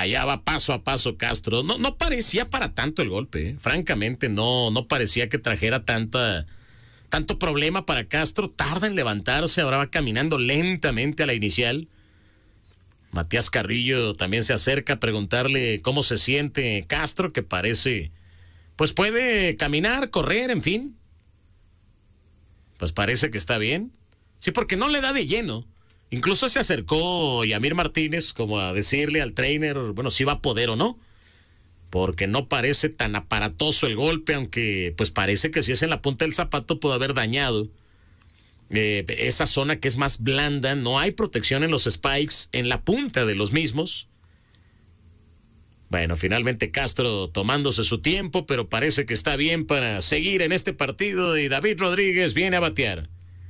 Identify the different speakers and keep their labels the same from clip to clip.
Speaker 1: Allá va paso a paso Castro. No parecía para tanto el golpe, ¿eh? Francamente, no parecía que trajera tanto problema para Castro. Tarda en levantarse, ahora va caminando lentamente a la inicial. Matías Carrillo también se acerca a preguntarle cómo se siente Castro, que parece, pues puede caminar, correr, en fin. Pues parece que está bien. Sí, porque no le da de lleno. Incluso se acercó Yamir Martínez como a decirle al trainer, bueno, si va a poder o no. Porque no parece tan aparatoso el golpe, aunque pues parece que si es en la punta del zapato puede haber dañado esa zona que es más blanda. No hay protección en los spikes en la punta de los mismos. Bueno, finalmente Castro tomándose su tiempo, pero parece que está bien para seguir en este partido y David Rodríguez viene a batear.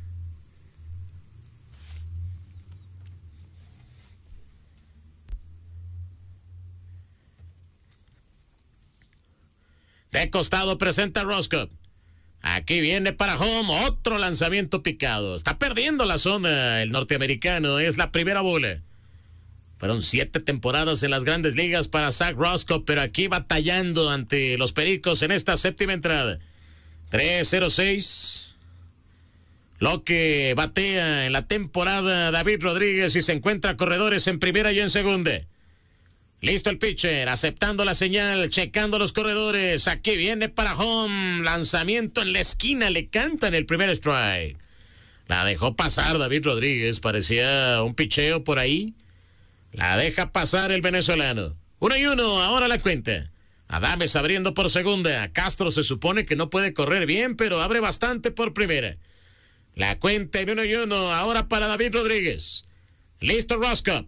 Speaker 1: De costado presenta Roscoe. Aquí viene para home, otro lanzamiento picado. Está perdiendo la zona el norteamericano, es la primera bola. Fueron 7 temporadas en las grandes ligas para Zach Roscoe, pero aquí batallando ante los Pericos en esta séptima entrada. 3-0-6. Lo que batea en la temporada David Rodríguez y se encuentra corredores en primera y en segunda. Listo el pitcher, aceptando la señal, checando los corredores. Aquí viene para home. Lanzamiento en la esquina, le cantan el primer strike. La dejó pasar David Rodríguez, parecía un picheo por ahí. La deja pasar el venezolano. 1-1, ahora la cuenta. Adames abriendo por segunda. Castro se supone que no puede correr bien, pero abre bastante por primera. La cuenta en 1-1, ahora para David Rodríguez. Listo Roscoe.